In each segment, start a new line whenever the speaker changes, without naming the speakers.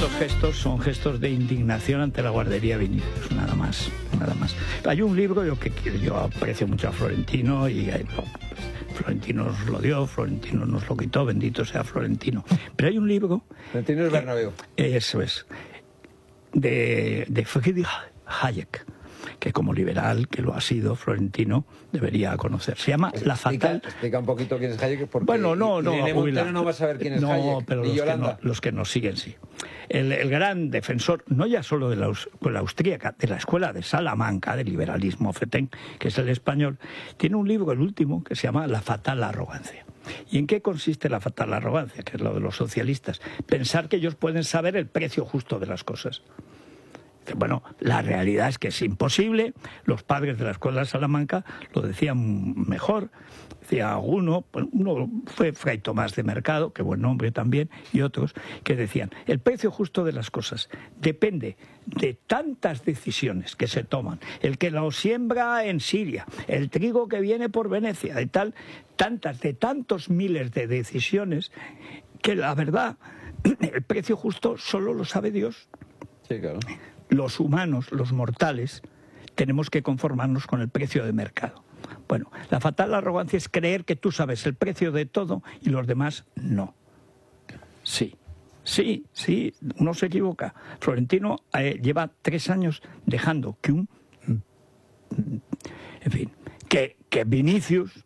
estos gestos son gestos de indignación ante la guardería Vinicius, nada más, nada más. Hay un libro que yo aprecio mucho a Florentino y Florentino nos lo dio, Florentino nos lo quitó, bendito sea Florentino. Pero hay un libro...
Florentino es Bernabéu.
Eso es. De Friedrich Hayek, que como liberal, que lo ha sido, Florentino debería conocer. Se llama La Fatal...
Explica un poquito quién es Hayek, porque
bueno,
Irene Montero no va a saber quién es Hayek,
pero
ni Yolanda.
los que nos siguen, sí. El gran defensor, no ya solo de la austríaca, de la escuela de Salamanca, del liberalismo fetén, que es el español, tiene un libro, el último, que se llama La Fatal Arrogancia. ¿Y en qué consiste la fatal arrogancia? Que es lo de los socialistas. Pensar que ellos pueden saber el precio justo de las cosas. Bueno, la realidad es que es imposible. Los padres de la escuela de Salamanca lo decían mejor. Decía uno fue Fray Tomás de Mercado, que buen nombre también, y otros que decían, el precio justo de las cosas depende de tantas decisiones que se toman. El que lo siembra en Siria, el trigo que viene por Venecia, de tantos miles de decisiones, que la verdad, el precio justo solo lo sabe Dios.
Sí, claro.
Los humanos, los mortales, tenemos que conformarnos con el precio de mercado. Bueno, la fatal arrogancia es creer que tú sabes el precio de todo y los demás no. Sí, uno se equivoca. Florentino lleva 3 años dejando que que Vinicius,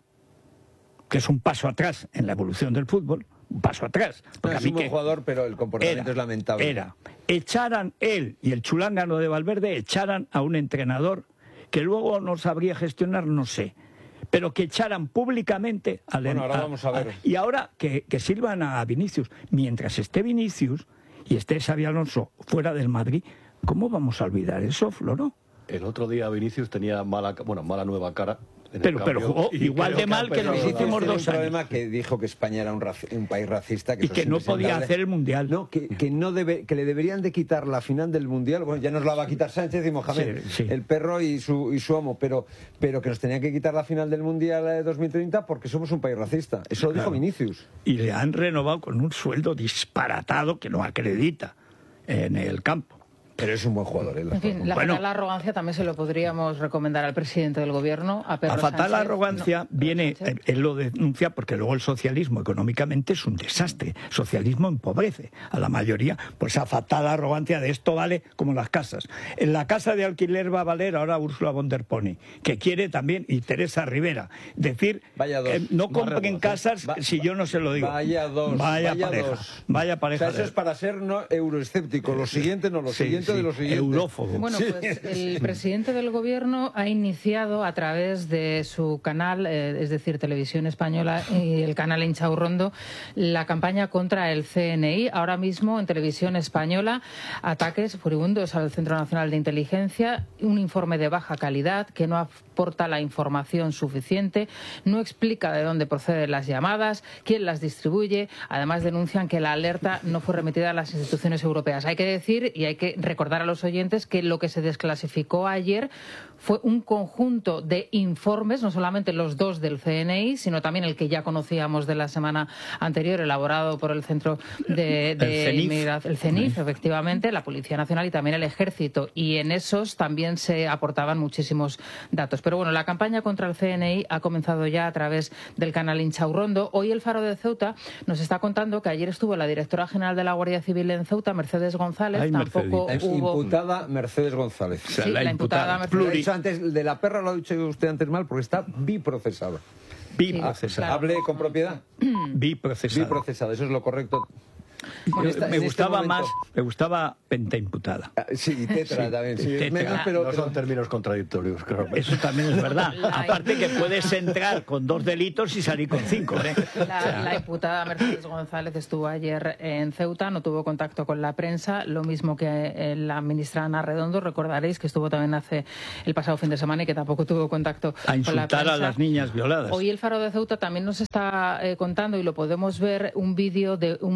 que es un paso atrás en la evolución del fútbol, un paso atrás.
Es un buen jugador, pero el comportamiento es lamentable.
Echaran él y el chulángano de Valverde, echaran a un entrenador que luego no sabría gestionar, no sé, pero que echaran públicamente al
ahora vamos a ver.
Y ahora que sirvan a Vinicius. Mientras esté Vinicius y esté Xabi Alonso fuera del Madrid, ¿cómo vamos a olvidar eso, Floro?
El otro día Vinicius tenía mala nueva cara.
Pero jugó igual de mal que los últimos 2 años.
Un problema que dijo que España era un país racista.
Y que no podía hacer el Mundial.
No, que le deberían de quitar la final del Mundial. Bueno, ya nos la va a quitar Sánchez y Mohamed,
sí.
El perro y su amo. Pero que nos tenían que quitar la final del Mundial de 2030 porque somos un país racista. Eso lo dijo Vinicius.
Y le han renovado con un sueldo disparatado que no acredita en el campo.
Pero es un buen jugador.
En fin, la fatal arrogancia también se lo podríamos recomendar al presidente del gobierno, a Pedro
Sánchez. La fatal arrogancia viene,
Sánchez.
él lo denuncia porque luego el socialismo económicamente es un desastre. El socialismo empobrece a la mayoría. Pues esa fatal arrogancia de esto vale como las casas. En la casa de alquiler va a valer ahora Ursula von der Pony, que quiere también, y Teresa Rivera, decir, no compren casas si yo no se lo digo.
Vaya pareja. O sea, eso es para ser no euroescéptico. Lo siguiente no, lo siguiente de los siguientes.
Eurófobo.
Bueno, pues el presidente del gobierno ha iniciado a través de su canal, es decir, Televisión Española y el canal Inchaurrondo, la campaña contra el CNI. Ahora mismo en Televisión Española, ataques furibundos al Centro Nacional de Inteligencia, un informe de baja calidad que no aporta la información suficiente, no explica de dónde proceden las llamadas, quién las distribuye. Además denuncian que la alerta no fue remitida a las instituciones europeas. Hay que decir y hay que recordar a los oyentes que lo que se desclasificó ayer fue un conjunto de informes, no solamente los 2 del CNI, sino también el que ya conocíamos de la semana anterior, elaborado por el Centro de Inmigración, el CENIF, efectivamente, la Policía Nacional y también el Ejército. Y en esos también se aportaban muchísimos datos. Pero bueno, la campaña contra el CNI ha comenzado ya a través del canal Inchaurrondo. Hoy el Faro de Ceuta nos está contando que ayer estuvo la directora general de la Guardia Civil en Ceuta, Mercedes González.
Imputada Mercedes González.
O sea,
sí, la imputada Mercedes.
Antes de la perra lo ha dicho usted antes mal porque está biprocesada.
Biprocesada.
Hable con propiedad.
Biprocesada.
Eso es lo correcto.
Me gustaba pentaimputada.
Sí, tetra también. Sí,
tetra.
Menos, pero,
no son términos contradictorios, claro.
Eso también es verdad. Aparte que puedes entrar con 2 delitos y salir con 5.
La imputada Mercedes González estuvo ayer en Ceuta, no tuvo contacto con la prensa, lo mismo que la ministra Ana Redondo. Recordaréis que estuvo también el pasado fin de semana y que tampoco tuvo contacto con la prensa.
A insultar a las niñas violadas.
Hoy el Faro de Ceuta también nos está contando, y lo podemos ver, un vídeo de un marroquí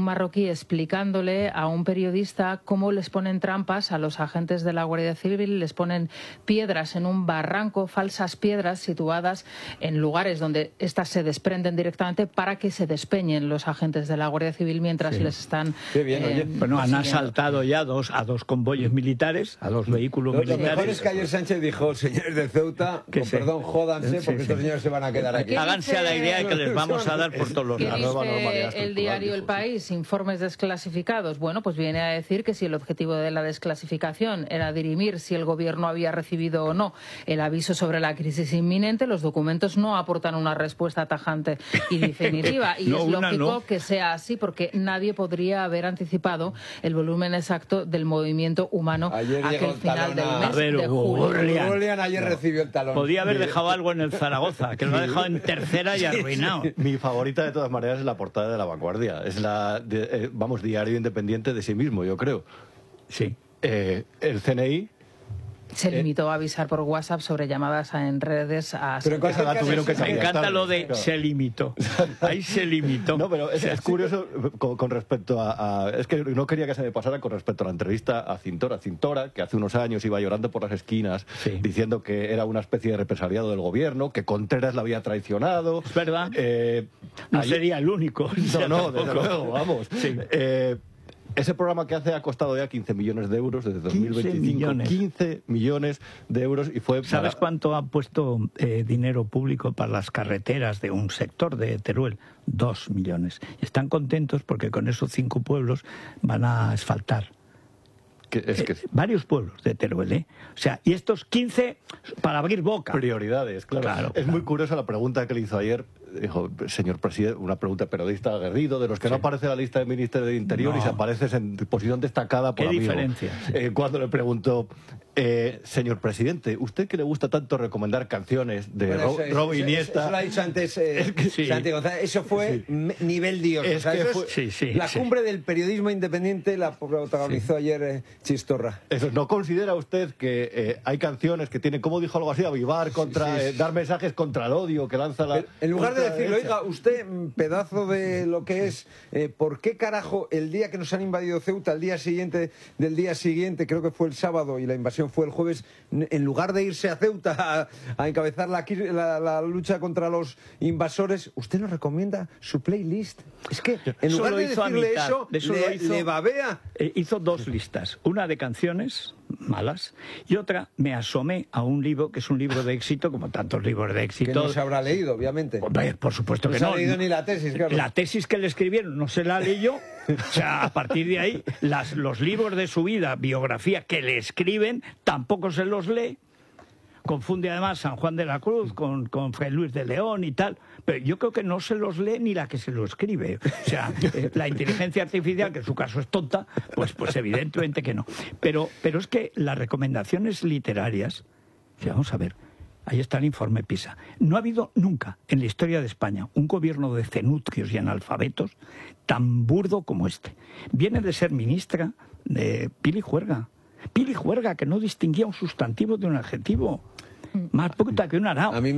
explicándole a un periodista cómo les ponen trampas a los agentes de la Guardia Civil, les ponen piedras en un barranco, falsas piedras situadas en lugares donde estas se desprenden directamente para que se despeñen los agentes de la Guardia Civil mientras les están...
Qué bien, oye.
Bueno, han asaltado ya a dos convoyes militares, a dos vehículos
Lo
militares.
mejor es que ayer Sánchez dijo, señores de Ceuta, con perdón, jódanse, porque estos señores se van a quedar aquí.
Háganse a la idea de que les vamos a dar por todos los
¿Qué
lados.
dice el diario El País? Informes desclasificados. Bueno, pues viene a decir que si el objetivo de la desclasificación era dirimir si el gobierno había recibido o no el aviso sobre la crisis inminente, los documentos no aportan una respuesta tajante y definitiva. Y es lógico que sea así, porque nadie podría haber anticipado el volumen exacto del movimiento humano aquel final del mes de julio.
Julián ayer recibió el talón.
Podía haber dejado algo en el Zaragoza, que lo ha dejado en tercera y arruinado.
Mi favorita de todas maneras es la portada de La Vanguardia. Es diario independiente de sí mismo, yo creo.
Sí.
El CNI...
Se limitó a avisar por WhatsApp sobre llamadas en redes a...
Pero en
Esa la tuvieron que
Me
cambiar,
encanta
¿sabes?
lo de
Claro.
se limitó. Ahí se limitó.
No, pero es curioso con respecto a... Es que no quería que se me pasara con respecto a la entrevista a Cintora. Cintora, que hace unos años iba llorando por las esquinas, diciendo que era una especie de represaliado del gobierno, que Contreras la había traicionado.
Es verdad. No sería el único.
No, desde luego, vamos.
Sí.
Ese programa que hace ha costado ya 15 millones de euros desde 2025.
15
millones de euros y fue...
¿Sabes cuánto ha puesto dinero público para las carreteras de un sector de Teruel? 2 millones. Están contentos porque con esos 5 pueblos van a asfaltar. Varios pueblos de Teruel, ¿eh? O sea, y estos 15 para abrir boca.
Prioridades, claro. Es muy curiosa la pregunta que le hizo ayer. Dijo, señor presidente, una pregunta periodista aguerrido, de los que no aparece en la lista del Ministerio de Interior y se apareces en posición destacada por amigo.
¿Qué diferencia?
Cuando le preguntó, señor presidente, ¿usted que le gusta tanto recomendar canciones de Robo Iniesta?
Eso lo ha dicho antes Santi González. Eso fue nivel Dios.
Es que fue,
la cumbre del periodismo independiente la protagonizó ayer Chistorra.
Eso, ¿no considera usted que hay canciones que tienen, como dijo algo así, avivar contra, dar mensajes contra el odio que lanza la...
En lugar de decirle, oiga, usted, pedazo de lo que es, ¿por qué carajo el día que nos han invadido Ceuta, el día siguiente del día siguiente, creo que fue el sábado y la invasión fue el jueves, en lugar de irse a Ceuta a encabezar la lucha contra los invasores, usted nos recomienda su playlist? Es que en lugar de decirle eso, le babea.
Hizo 2 listas, una de canciones malas y otra me asomé a un libro que es un libro de éxito, como tantos libros de éxito.
Que no se habrá leído, obviamente.
Por supuesto que no.
No se ha leído ni la tesis, claro.
La tesis que le escribieron no se la leyó. O sea, a partir de ahí, los libros de su vida, biografía, que le escriben, tampoco se los lee. Confunde además San Juan de la Cruz con Fray Luis de León y tal. Pero yo creo que no se los lee ni la que se lo escribe. O sea, la inteligencia artificial, que en su caso es tonta, pues evidentemente que no. Pero es que las recomendaciones literarias, vamos a ver, ahí está el informe PISA. No ha habido nunca en la historia de España un gobierno de cenutrios y analfabetos tan burdo como este. Viene de ser ministra de Pili Juerga. Pili Juerga, que no distinguía un sustantivo de un adjetivo. Más puta que un arao.
A mí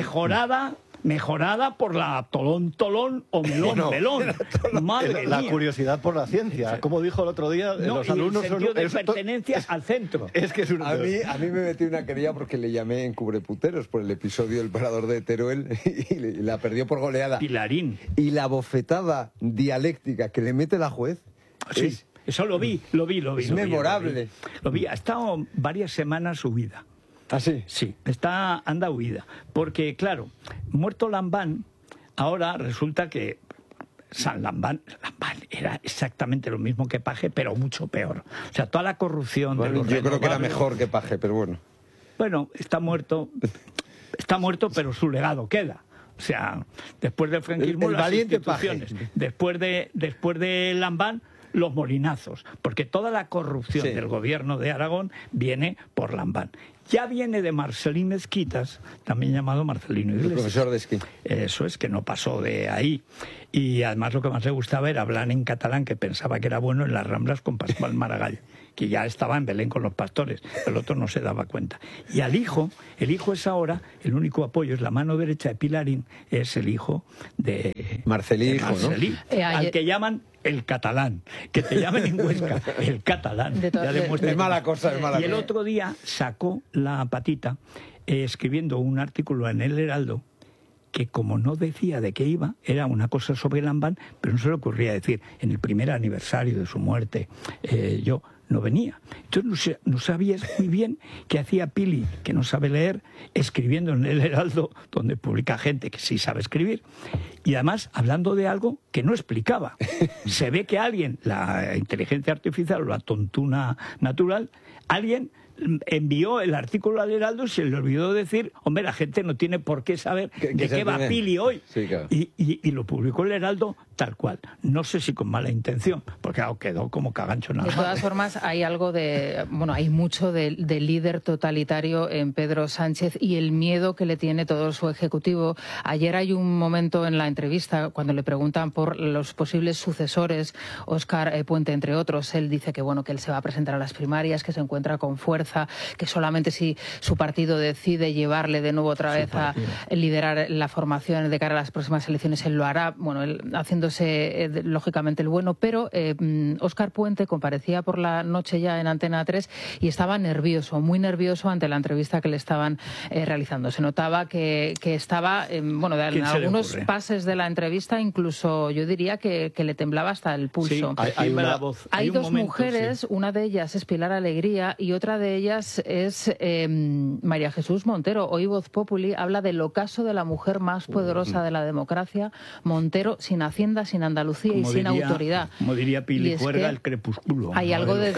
Mejorada por la tolón o melón. Madre
la
mía.
curiosidad por la ciencia. Como dijo el otro día, los alumnos
el sentido de pertenencia al centro.
Es que es
A mí me metí una querella porque le llamé en Cubreputeros por el episodio del parador de Teruel y la perdió por goleada.
Pilarín.
Y la bofetada dialéctica que le mete la juez
Sí, eso lo vi.
Es memorable.
Lo vi. Ha estado varias semanas huida.
¿Ah, sí?
Sí, anda huida. Porque, claro, muerto Lambán, ahora resulta que Lambán era exactamente lo mismo que Paje, pero mucho peor. O sea, toda la corrupción...
Bueno, yo creo que era mejor que Paje, pero bueno.
Bueno, está muerto, pero su legado queda. O sea, después del franquismo,
el
las
valiente
instituciones.
Paje.
Después de Lambán, los molinazos. Porque toda la corrupción del gobierno de Aragón viene por Lambán. Ya viene de Marcelín Esquitas, también llamado Marcelino Iglesias.
El profesor de esquí.
Eso es, que no pasó de ahí. Y además lo que más le gustaba era hablar en catalán, que pensaba que era bueno en las Ramblas con Pascual Maragall, que ya estaba en Belén con los pastores. El otro no se daba cuenta. Y el hijo es ahora, el único apoyo es la mano derecha de Pilarín, es el hijo de
Marcelí, hijo,
Marcelí,
¿no?
al que llaman el catalán. Que te llamen en Huesca el catalán. Ya demuestra
es mala cosa, es mala cosa.
Y el otro día sacó la patita escribiendo un artículo en El Heraldo que, como no decía de qué iba, era una cosa sobre Lambán, pero no se le ocurría decir, en el primer aniversario de su muerte, yo no venía. Entonces no sabías muy bien qué hacía Pili, que no sabe leer, escribiendo en El Heraldo, donde publica gente que sí sabe escribir, y además hablando de algo que no explicaba. Se ve que alguien, la inteligencia artificial o la tontuna natural, alguien envió el artículo al Heraldo y se le olvidó decir, hombre, la gente no tiene por qué saber de qué va Pili hoy.
Sí, claro.
Y lo publicó el Heraldo tal cual. No sé si con mala intención, porque quedó como cagancho nada.
De todas formas, hay algo de... Bueno, hay mucho de líder totalitario en Pedro Sánchez y el miedo que le tiene todo su ejecutivo. Ayer hay un momento en la entrevista, cuando le preguntan por los posibles sucesores, Óscar Puente, entre otros, él dice que, bueno, que él se va a presentar a las primarias, que se encuentra con fuerza, que solamente si su partido decide llevarle de nuevo otra vez a liderar la formación de cara a las próximas elecciones, él lo hará, bueno, él haciéndose lógicamente el bueno, pero Óscar Puente comparecía por la noche ya en Antena 3 y estaba nervioso, muy nervioso ante la entrevista que le estaban realizando. Se notaba que estaba, bueno, en algunos pases de la entrevista, incluso yo diría que le temblaba hasta el pulso.
Sí,
hay dos mujeres, sí. Una de ellas es Pilar Alegría y otra de ellas es María Jesús Montero. Hoy Voz Populi habla del ocaso de la mujer más poderosa de la democracia, Montero, sin Hacienda, sin Andalucía y sin autoridad.
Como diría Pili Juerga, el crepúsculo.
Hay algo de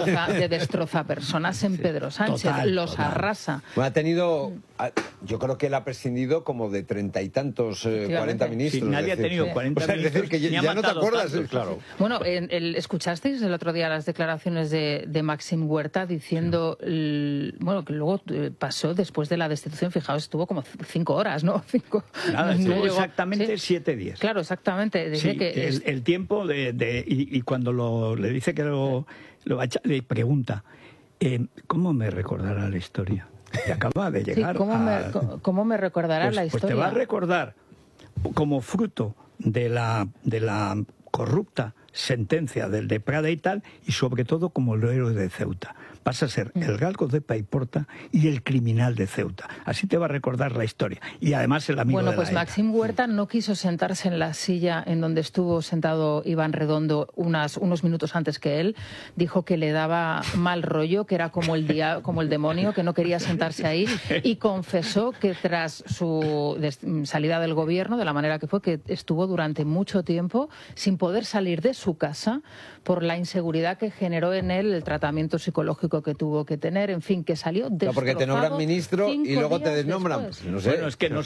destroza personas en Pedro Sánchez, los arrasa.
Bueno, ha tenido, yo creo que él ha prescindido como de 30 y tantos, 40 ministros.
Sí, nadie ha tenido 40 ministros.
Es decir, que ya no te acuerdas.
Claro.
Bueno, ¿escuchasteis el otro día las declaraciones de Maxim Huerta diciendo, bueno, que luego pasó después de la destitución, fijaos, estuvo como 5 horas, ¿no?
Nada, estuvo exactamente
¿sí?
7 días.
Claro, exactamente.
Sí, que el tiempo y cuando le dice que lo va a echar, le pregunta, ¿cómo me recordará la historia? Que acaba de llegar.
Sí, ¿cómo me recordará la historia?
Pues te va a recordar como fruto de la corrupta sentencia del de Prada y tal, y sobre todo como el héroe de Ceuta. Vas a ser el galgo de Paiporta y el criminal de Ceuta. Así te va a recordar la historia. Y además el amigo de la ETA.
Bueno, pues Maxim Huerta no quiso sentarse en la silla en donde estuvo sentado Iván Redondo unos minutos antes que él. Dijo que le daba mal rollo, que era como el demonio, que no quería sentarse ahí. Y confesó que tras su salida del gobierno, de la manera que fue, que estuvo durante mucho tiempo sin poder salir de su casa por la inseguridad que generó en él el tratamiento psicológico que tuvo que tener, en fin, que salió destrozado.
Porque te nombran ministro y luego te desnombran.
No sé. Bueno, es que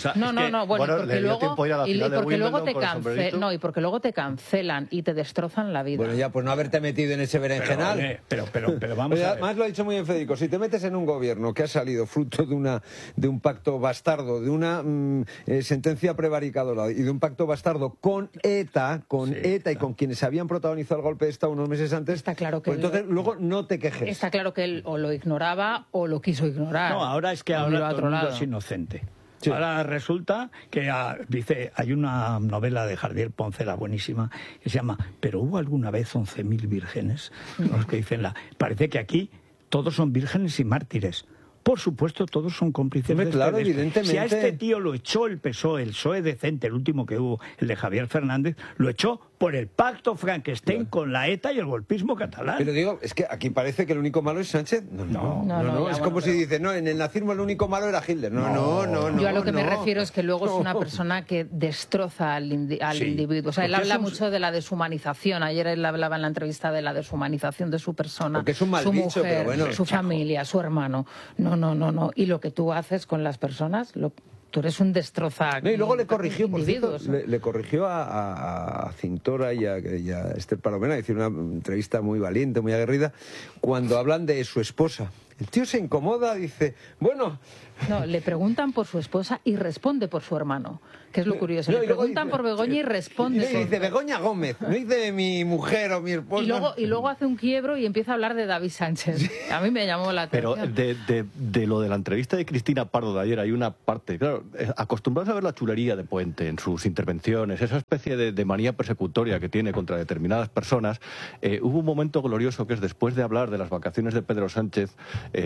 y porque luego te cancelan y te destrozan la vida.
Bueno, ya, pues no haberte metido en ese berenjenal.
Pero vamos a ver.
Además lo ha dicho muy bien Federico, si te metes en un gobierno que ha salido fruto de un pacto bastardo, de una sentencia prevaricadora y de un pacto bastardo con ETA, y con quienes habían protagonizado el golpe de Estado unos meses antes,
está claro que
pues entonces luego no te quejes.
Está claro que él o lo ignoraba o lo quiso ignorar.
No, ahora es que ahora todo el mundo es inocente. Sí. Ahora resulta que dice, hay una novela de Jardiel Poncela buenísima que se llama ¿Pero hubo alguna vez 11.000 vírgenes? Los que dicen parece que aquí todos son vírgenes y mártires. Por supuesto, todos son cómplices de
claro, evidentemente.
Si a este tío lo echó el PSOE decente, el último que hubo, el de Javier Fernández, lo echó por el pacto Frankenstein con la ETA y el golpismo catalán.
Pero digo, es que aquí parece que el único malo es Sánchez. No. Es como si dice, no, en el nazismo el único malo era Hitler. No.
Yo a lo que me refiero es que luego es una persona que destroza al individuo. O sea, él habla mucho de la deshumanización. Ayer él hablaba en la entrevista de la deshumanización de su persona,
porque es un mal
su
bicho,
mujer,
pero bueno,
su familia, su hermano. No. Y lo que tú haces con las personas, tú eres un destroza.
Y luego le corrigió, por cierto, le corrigió a Cintora y a Esther Palomera, hizo una entrevista muy valiente, muy aguerrida, cuando hablan de su esposa, El tío se incomoda, dice, bueno...
No, le preguntan por su esposa y responde por su hermano, que es lo curioso. Le preguntan por Begoña y responde.
Y dice Begoña Gómez, no dice mi mujer o mi esposa.
Y luego hace un quiebro y empieza a hablar de David Sánchez. A mí me llamó la atención.
Pero de lo de la entrevista de Cristina Pardo de ayer hay una parte, claro, acostumbrados a ver la chulería de Puente en sus intervenciones, esa especie de manía persecutoria que tiene contra determinadas personas, hubo un momento glorioso que es después de hablar de las vacaciones de Pedro Sánchez,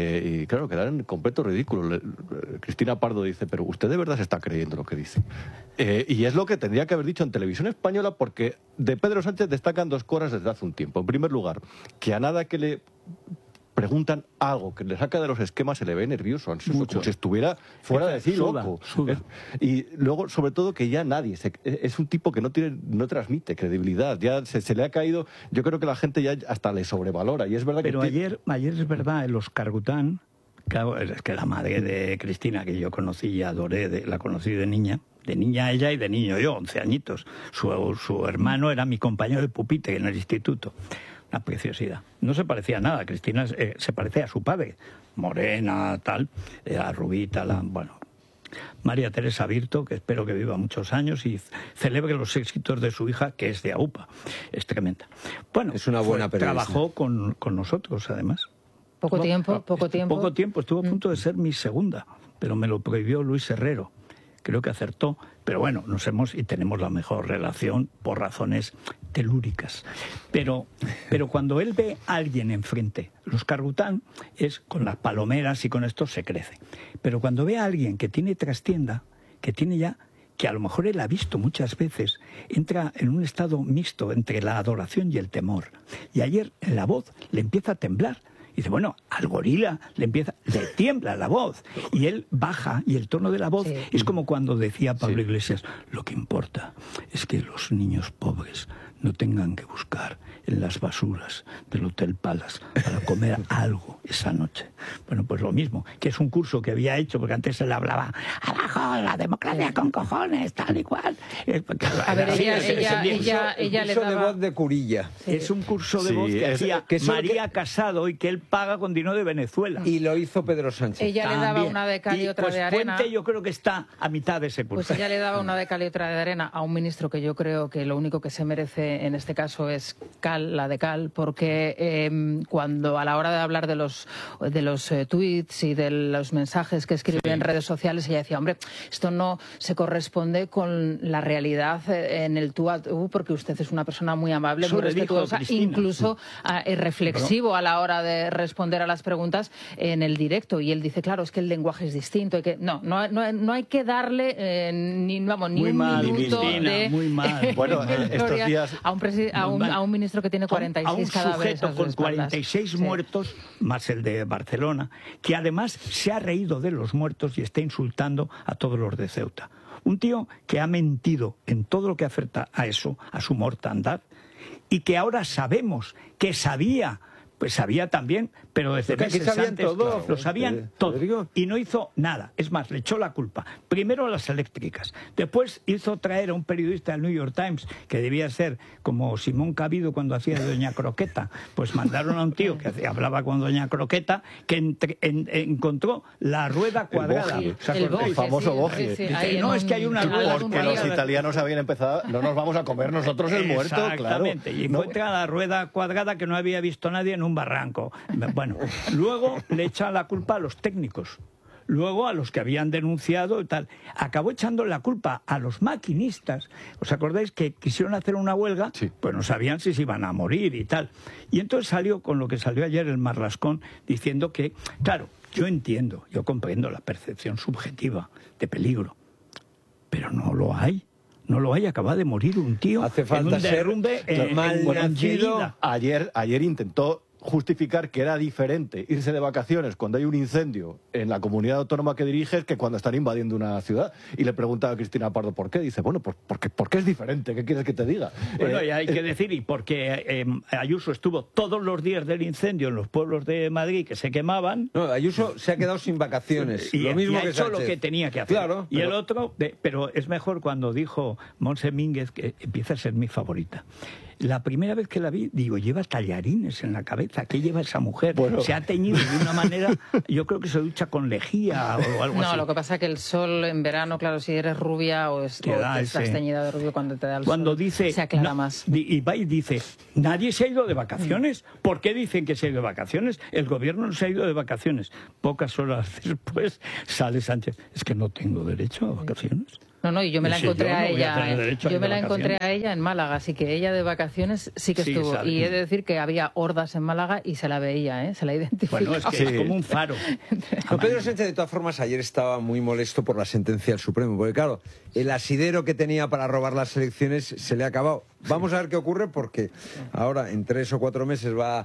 y claro, quedar en completo ridículo. Cristina Pardo dice, pero usted de verdad se está creyendo lo que dice. Y es lo que tendría que haber dicho en Televisión Española, porque de Pedro Sánchez destacan dos cosas desde hace un tiempo. En primer lugar, que a nada que le preguntan algo que le saca de los esquemas se le ve nervioso, ansioso, como si estuviera fuera de sí, loco. Y luego, sobre todo, que ya nadie es un tipo que no transmite credibilidad, ya se le ha caído. Yo creo que la gente ya hasta le sobrevalora, y es verdad que...
Pero ayer es verdad, el Oscar Gután, claro, es que la madre de Cristina, que yo conocí y adoré, la conocí de niña ella y de niño yo, 11 añitos. Su hermano era mi compañero de pupitre en el instituto. Una preciosidad. No se parecía a nada. Cristina se parecía a su padre. Morena, tal, la rubita, bueno. María Teresa Virto, que espero que viva muchos años y celebre los éxitos de su hija, que es de AUPA. Es tremenda. Bueno,
es una buena periodista.
Trabajó con nosotros, además.
Poco tiempo.
Estuvo a punto de ser mi segunda, pero me lo prohibió Luis Herrero. Creo que acertó, pero bueno, tenemos la mejor relación por razones telúricas. Pero cuando él ve a alguien enfrente, los Cargután es con las palomeras y con esto se crece. Pero cuando ve a alguien que tiene trastienda, que a lo mejor él ha visto muchas veces, entra en un estado mixto entre la adoración y el temor. Y ayer la voz le empieza a temblar. Y dice, bueno, al gorila le tiembla la voz. Y él baja, y el tono de la voz es como cuando decía Pablo Iglesias, lo que importa es que los niños pobres no tengan que buscar en las basuras del Hotel Palace para comer algo esa noche. Bueno, pues lo mismo, que es un curso que había hecho, porque antes se le hablaba, abajo, la democracia con cojones, tal y cual.
A ver, ella le daba...
de voz de Curilla.
Sí. Es un curso de voz que hacía María Casado y que él paga con dinero de Venezuela.
Y lo hizo Pedro Sánchez.
Ella
también
le daba una de cal y otra de arena.
Puente yo creo que está a mitad de ese curso.
Pues ella le daba una de cal y otra de arena a un ministro que yo creo que lo único que se merece en este caso es la de cal, porque cuando a la hora de hablar de los tweets y de los mensajes que escribe en redes sociales, ella decía, hombre, esto no se corresponde con la realidad en el tú a tú, porque usted es una persona muy amable, muy respetuosa, incluso reflexivo a la hora de responder a las preguntas en el directo. Y él dice, claro, es que el lenguaje es distinto, no hay que darle ni un minuto de...
Muy mal.
Bueno, estos días...
a un ministro que tiene 46 cadáveres.
A un sujeto con 46 muertos, más el de Barcelona, que además se ha reído de los muertos y está insultando a todos los de Ceuta. Un tío que ha mentido en todo lo que afecta a eso, a su mortandad, y que ahora sabemos que sabía... Pues sabía también, pero desde meses antes lo sabían todo. Y no hizo nada. Es más, le echó la culpa. Primero a las eléctricas. Después hizo traer a un periodista del New York Times, que debía ser como Simón Cabido cuando hacía de Doña Croqueta. Pues mandaron a un tío que hablaba con Doña Croqueta, que encontró la rueda cuadrada.
El famoso Bogie.
No, es que hay una rueda.
Porque los italianos habían empezado, no nos vamos a comer nosotros el muerto, claro.
Exactamente. Y encuentra la rueda cuadrada que no había visto nadie en un barranco. Bueno, luego le echa la culpa a los técnicos, luego a los que habían denunciado y tal. Acabó echando la culpa a los maquinistas. ¿Os acordáis que quisieron hacer una huelga? Sí. Pues no sabían si se iban a morir y tal. Y entonces salió con lo que salió ayer el Marlascón, diciendo que, claro, yo comprendo la percepción subjetiva de peligro, pero no lo hay. No lo hay, acaba de morir un tío.
Hace falta
en un derrumbe
mal nacido.
Ayer intentó justificar que era diferente irse de vacaciones cuando hay un incendio en la comunidad autónoma que diriges que cuando están invadiendo una ciudad. Y le preguntaba a Cristina Pardo por qué. Dice, bueno, pues porque es diferente. ¿Qué quieres que te diga?
Bueno, y hay que decir, y porque Ayuso estuvo todos los días del incendio en los pueblos de Madrid que se quemaban.
No, Ayuso se ha quedado sin vacaciones.
Y
lo mismo
ha
que
hecho
Sánchez.
lo que tenía que hacer.
Claro,
y el otro, pero es mejor cuando dijo Montse Mínguez, que empieza a ser mi favorita. la primera vez que la vi, digo, lleva tallarines en la cabeza. ¿Qué lleva esa mujer?
Bueno.
Se ha teñido de una manera, yo creo que se ducha con lejía o algo así.
No, lo que pasa es que el sol en verano, claro, si eres rubia o estás teñida de rubio cuando te da el
cuando
sol,
dice,
se aclara más.
Y va y dice, nadie se ha ido de vacaciones. ¿Por qué dicen que se ha ido de vacaciones? El gobierno no se ha ido de vacaciones. Pocas horas después sale Sánchez. Es que no tengo derecho a vacaciones.
No, y yo me la encontré a ella. Yo me la encontré a ella en Málaga, así que ella de vacaciones sí que estuvo.
Sale.
Y he de decir que había hordas en Málaga y se la veía, se la identificaba.
Bueno, es que es como un faro.
No, Pedro Sánchez, de todas formas, ayer estaba muy molesto por la sentencia del Supremo, porque claro, el asidero que tenía para robar las elecciones se le ha acabado. Vamos a ver qué ocurre, porque ahora en 3 o 4 meses va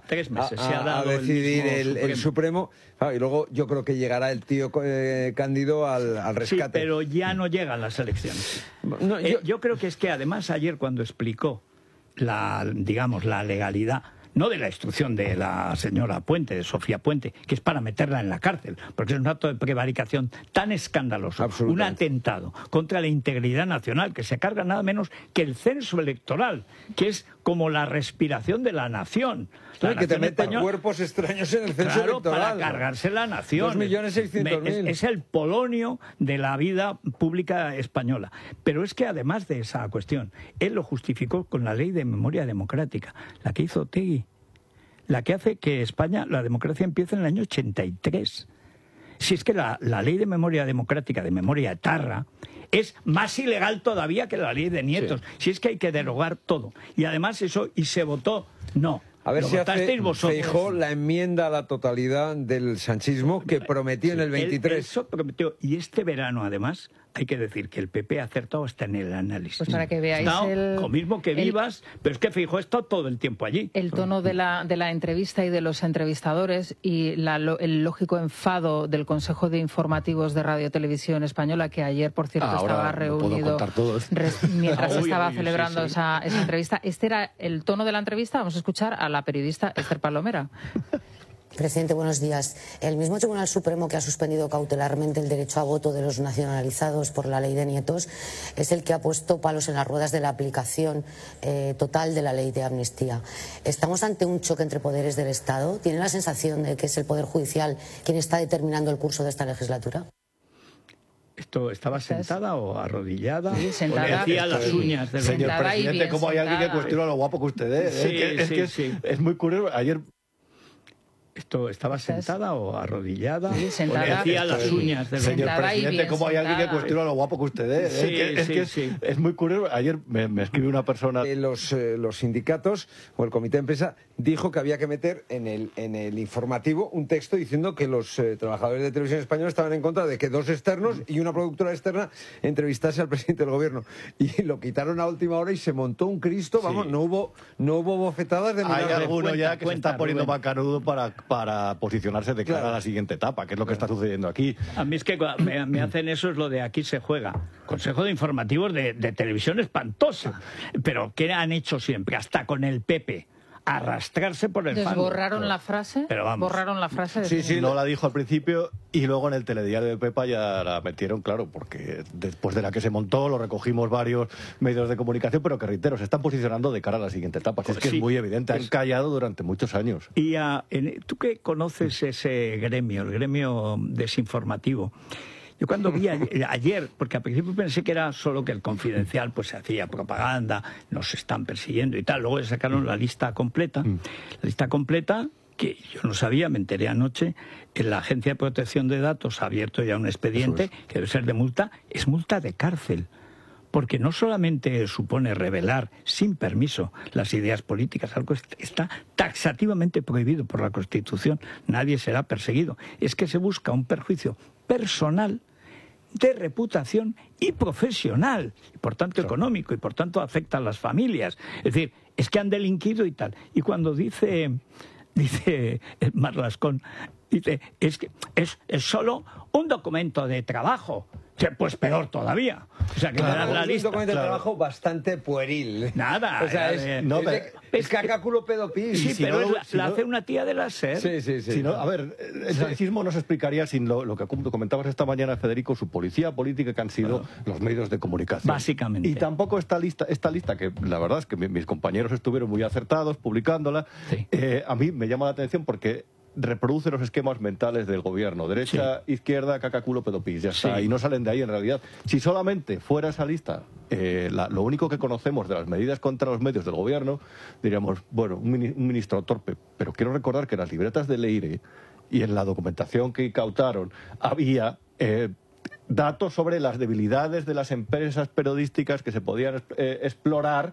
a decidir el Supremo. Claro, y luego yo creo que llegará el tío Cándido al rescate.
Sí, pero ya no llegan las elecciones.
No,
yo creo que es que además ayer cuando explicó la legalidad, no de la instrucción de la señora Puente, de Sofía Puente, que es para meterla en la cárcel, porque es un acto de prevaricación tan escandaloso, un atentado contra la integridad nacional, que se carga nada menos que el censo electoral, que es como la respiración de la nación.
Y que te meten cuerpos extraños en el censo electoral.
Para cargarse la nación.
2.600.000.
Es el Polonio de la vida pública española. Pero es que además de esa cuestión, él lo justificó con la ley de memoria democrática, la que hizo Otegui, la que hace que España, la democracia empiece en el año 83. Si es que la ley de memoria democrática, de memoria etarra, es más ilegal todavía que la ley de Nietos. Sí. Si es que hay que derogar todo. Y además eso, y se votó, no.
A ver si hace Feijóo la enmienda a la totalidad del sanchismo que prometió en el 23.
Eso prometió. Y este verano, además, hay que decir que el PP ha acertado hasta en el análisis.
Pues para que veáis
lo mismo que Vivas, pero es que Feijóo está todo el tiempo allí.
El tono de la entrevista y de los entrevistadores y el lógico enfado del Consejo de Informativos de Radio Televisión Española, que ayer, por cierto, estaba reunido mientras estaba celebrando esa entrevista. Este era el tono de la entrevista. Vamos a escuchar a la periodista Esther Palomera.
Presidente, buenos días. El mismo Tribunal Supremo que ha suspendido cautelarmente el derecho a voto de los nacionalizados por la ley de Nietos es el que ha puesto palos en las ruedas de la aplicación total de la ley de amnistía. ¿Estamos ante un choque entre poderes del Estado? ¿Tiene la sensación de que es el Poder Judicial quien está determinando el curso de esta legislatura?
¿Esto estaba sentada o arrodillada?
Sí, sentada.
O le hacía las uñas del señor presidente, como hay alguien que cuestiona lo guapo que usted es. Es muy curioso. Ayer... ¿Esto estaba sentada o arrodillada?
Sí, sentada.
O le hacía las uñas del señor presidente, como hay alguien que cuestiona lo guapo que usted es. Es muy curioso. Ayer me escribió una persona...
Los sindicatos o el comité de empresa dijo que había que meter en el informativo un texto diciendo que los trabajadores de Televisión Española estaban en contra de que 2 externos y una productora externa entrevistase al presidente del gobierno. Y lo quitaron a última hora y se montó un Cristo. Vamos, no hubo bofetadas de milagro.
Hay alguno ya que se está poniendo macanudo para posicionarse de cara a la siguiente etapa, que es lo que está sucediendo aquí.
A mí es que me hacen eso, es lo de aquí se juega. Consejo de Informativos de televisión espantosa. Pero ¿qué han hecho siempre? Hasta con el PP. Arrastrarse por el fango.
¿Borraron la frase?
Pero vamos.
¿Borraron la frase?
Sí, no la dijo al principio y luego en el telediario de Pepa ya la metieron, claro, porque después de la que se montó lo recogimos varios medios de comunicación, pero que reitero, se están posicionando de cara a la siguiente etapa. Es que es muy evidente, han callado durante muchos años.
Y tú que conoces ese gremio, el gremio desinformativo, yo cuando vi ayer, porque al principio pensé que era solo que el Confidencial pues se hacía propaganda, nos están persiguiendo y tal, luego sacaron la lista completa. La lista completa, que yo no sabía, me enteré anoche, en la Agencia de Protección de Datos ha abierto ya un expediente, que debe ser de multa, es multa de cárcel. Porque no solamente supone revelar sin permiso las ideas políticas, algo está taxativamente prohibido por la Constitución, nadie será perseguido. Es que se busca un perjuicio personal, de reputación y profesional, y por tanto económico, y por tanto afecta a las familias. Es decir, es que han delinquido y tal. Y cuando dice Marlascón, dice, es que es solo un documento de trabajo. Pues peor todavía. O sea, que me das la
Es
lista.
un documento de trabajo bastante pueril.
Nada.
O sea, es cacaculo pedopis.
Sí,
si
pero
no lo-
la hace una tía de la SER.
Sí.
Si no, a ver, el sexismo no se explicaría sin lo que comentabas esta mañana, Federico, su policía política que han sido los medios de comunicación.
Básicamente.
Y tampoco esta lista, que la verdad es que mis compañeros estuvieron muy acertados publicándola,
Sí.
a mí me llama la atención porque reproduce los esquemas mentales del gobierno. Derecha, izquierda, cacaculo, pedopis, ya está.
Sí.
Y no salen de ahí en realidad. Si solamente fuera esa lista lo único que conocemos de las medidas contra los medios del gobierno, diríamos, bueno, un ministro torpe. Pero quiero recordar que en las libretas de Leire y en la documentación que incautaron había datos sobre las debilidades de las empresas periodísticas que se podían explorar